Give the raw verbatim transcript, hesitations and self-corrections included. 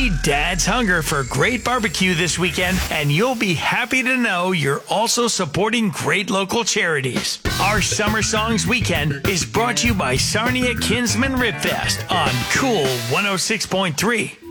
feed Dad's hunger for great barbecue this weekend, and you'll be happy to know you're also supporting great local charities. Our Summer Songs Weekend is brought to you by Sarnia Kinsman Rib Fest on Cool one oh six point three.